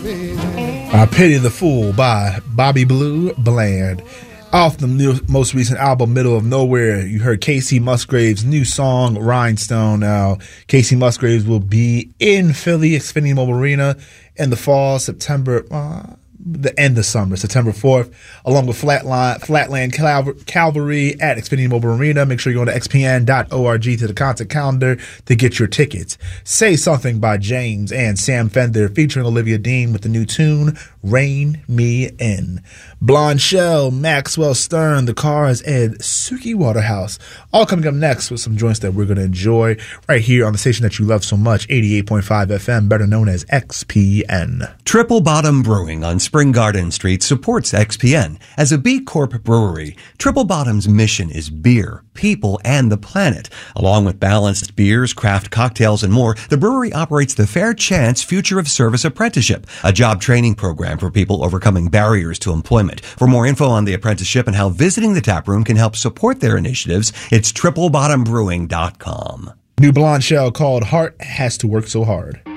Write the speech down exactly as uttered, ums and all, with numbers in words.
I Pity the Fool by Bobby Blue Bland. Off the new, most recent album, Middle of Nowhere, you heard Casey Musgraves' new song, Rhinestone. Now, Casey Musgraves will be in Philly, Xfinity Mobile Arena in the fall, September, uh, the end of summer, September fourth, along with Flatline, Flatland Calv- Calvary at Xfinity Mobile Arena. Make sure you go to x p n dot org to the concert calendar to get your tickets. Say Something by James and Sam Fender featuring Olivia Dean with the new tune, Rein Me In. Blonde Shell, Maxwell Stern, The Cars, and Suki Waterhouse. All coming up next with some joints that we're going to enjoy right here on the station that you love so much, eighty-eight point five F M, better known as X P N. Triple Bottom Brewing on Spring Garden Street supports X P N. As a B Corp brewery, Triple Bottom's mission is beer, people, and the planet. Along with balanced beers, craft cocktails, and more, the brewery operates the Fair Chance Future of Service Apprenticeship, a job training program for people overcoming barriers to employment. For more info on the apprenticeship and how visiting the taproom can help support their initiatives, it's triple bottom brewing dot com. New Blonde Shell called Heart Has to Work So Hard.